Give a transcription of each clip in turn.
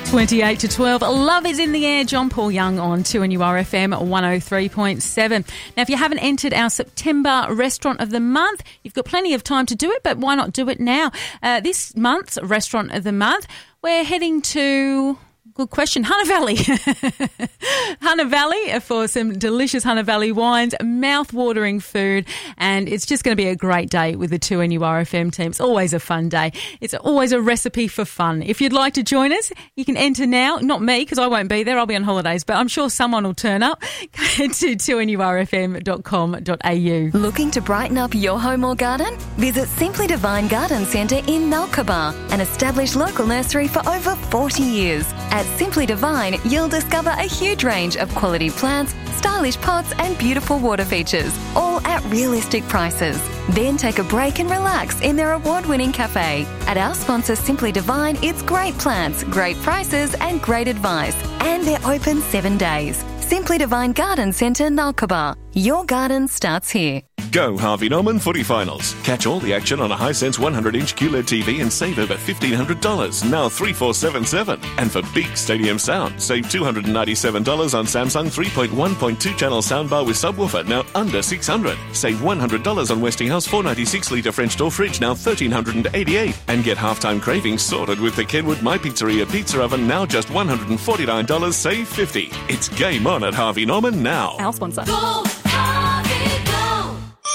28 to 12. Love is in the air. John Paul Young on 2NURFM 103.7. Now, if you haven't entered our September Restaurant of the Month, you've got plenty of time to do it, but why not do it now? This month's Restaurant of the Month, we're heading to... Good question. Hunter Valley. Hunter Valley for some delicious Hunter Valley wines, mouth-watering food, and it's just going to be a great day with the 2NURFM team. It's always a fun day. It's always a recipe for fun. If you'd like to join us, you can enter now. Not me, because I won't be there. I'll be on holidays, but I'm sure someone will turn up. Go to 2NURFM.com.au. Looking to brighten up your home or garden? Visit Simply Divine Garden Centre in Nalkaba, an established local nursery for over 40 years. At Simply Divine, you'll discover a huge range of quality plants, stylish pots and beautiful water features, all at realistic prices. Then take a break and relax in their award-winning cafe. At our sponsor Simply Divine, it's great plants, great prices and great advice. And they're open 7 days. Simply Divine Garden Centre, Nalkaba. Your garden starts here. Go Harvey Norman Footy Finals. Catch all the action on a Hisense 100-inch QLED TV and save over $1,500, now $3,477. And for big stadium sound, save $297 on Samsung 3.1.2 channel soundbar with subwoofer, now under $600. Save $100 on Westinghouse 496-litre French door fridge, now $1,388. And get halftime cravings sorted with the Kenwood My Pizzeria pizza oven, now just $149, save $50. It's game on at Harvey Norman now. Our sponsor. Go, Harvey, go!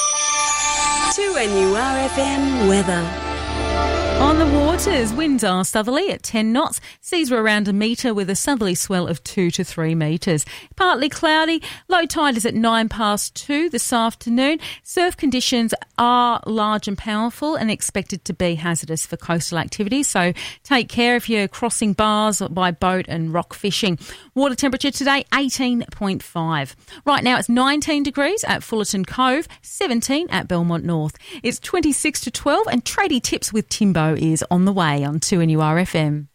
2NURFM weather. On the waters, winds are southerly at 10 knots. Seas were around a metre with a southerly swell of 2 to 3 metres. Partly cloudy. Low tide is at 2:09 this afternoon. Surf conditions are large and powerful and expected to be hazardous for coastal activities. So take care if you're crossing bars by boat and rock fishing. Water temperature today, 18.5. Right now it's 19 degrees at Fullerton Cove, 17 at Belmont North. It's 26 to 12 and tradie tips with Timbo is on the way on 2NURFM.